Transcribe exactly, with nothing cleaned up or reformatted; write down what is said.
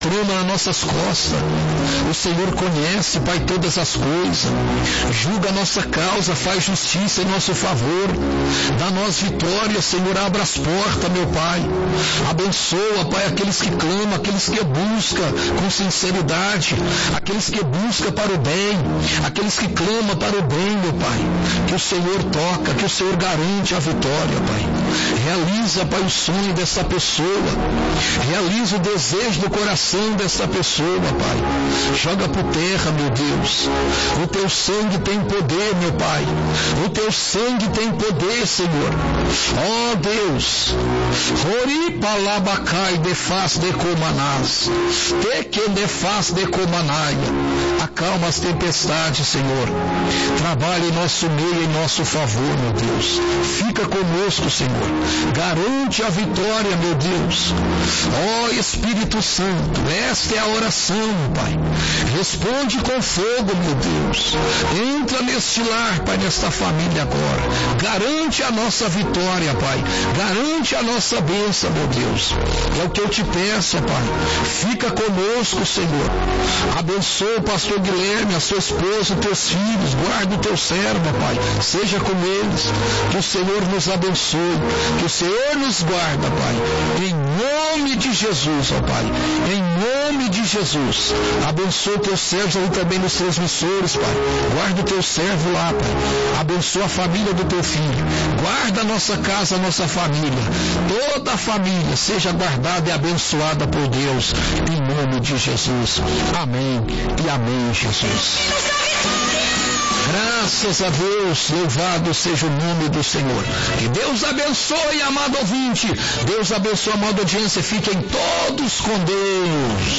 trama nas nossas costas. O Senhor conhece, Pai, todas as coisas. Julga a nossa causa, faz justiça em nosso favor. Dá-nos vitória, Senhor, abra as portas, meu Pai. Abençoa, Pai, aqueles que clamam, aqueles que buscam com sinceridade, aqueles que buscam para o bem, aqueles que clamam para o bem, meu Pai. Que o Senhor toca, que o Senhor garante a vitória, Pai. Realiza, Pai, o sonho dessa pessoa. Realiza o desejo do coração dessa pessoa, Pai. Joga por terra, meu Deus. O teu sangue tem poder, meu Pai. O teu sangue tem poder, Senhor. Ó Deus. Rori palabacai de faz de comanás. Teque de faz de comanaia. Acalma as tempestades, Senhor. Trabalha em nosso meio, em nosso favor, meu Deus. Fica conosco, Senhor. Garante a vitória, meu Deus. Ó Espírito Santo, esta é a oração, Pai. Responde com fogo, meu Deus. Entra neste lar, Pai, nesta família agora. Garante a nossa vitória, Pai. Garante a nossa bênção, meu Deus. É o que eu te peço, Pai. Fica conosco, Senhor. Abençoa o pastor Guilherme, a sua esposa, os teus filhos. Guarda o teu servo, Pai. Seja com eles. Que o Senhor nos abençoe. Que o Senhor nos guarda, Pai. Em nome de Jesus, ó Pai. Em nome de Jesus. Abençoa teus servos ali também nos transmissores, Pai. Guarda o teu servo lá, Pai. Abençoa a família do teu filho. Guarda a nossa casa, a nossa família. Toda a família seja guardada e abençoada por Deus. Em nome de Jesus. Amém e amém, Jesus. Graças a Deus, louvado seja o nome do Senhor. Que Deus abençoe, amado ouvinte. Deus abençoe, amada audiência. Fiquem todos com Deus.